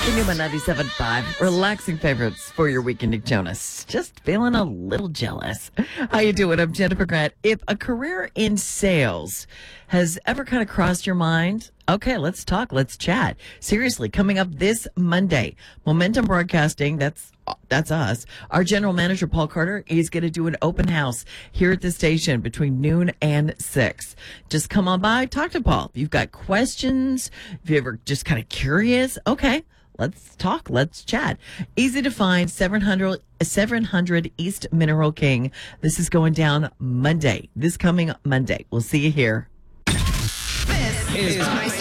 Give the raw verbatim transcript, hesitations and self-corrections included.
Newman ninety-seven point five. Relaxing favorites for your weekend, Nick Jonas. Just feeling a little jealous. How you doing? I'm Jennifer Grant. If a career in sales has ever kind of crossed your mind, okay, let's talk. Let's chat. Seriously, coming up this Monday, Momentum Broadcasting, that's that's us. Our general manager, Paul Carter, he's going to do an open house here at the station between noon and six. Just come on by, talk to Paul. If you've got questions, if you're ever just kind of curious, okay, let's talk. Let's chat. Easy to find, seven hundred, seven hundred East Mineral King. This is going down Monday, this coming Monday. We'll see you here. This is my